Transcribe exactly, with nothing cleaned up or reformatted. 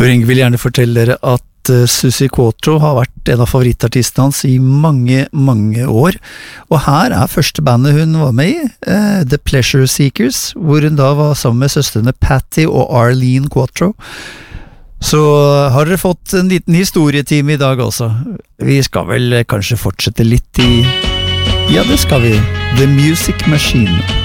Tor Inge vil gjerne fortelle dere at uh, Susie Quatro har vært en av favorittartistene hans i mange, mange år. Og her er første bandet hun var med i, uh, The Pleasure Seekers, hvor hun da var sammen med søstrene Patty og Arlene Quatro. Så har dere fått en liten historietime i dag også. Vi skal vel kanskje fortsette litt i... Ja, det skal vi. The Music Machine.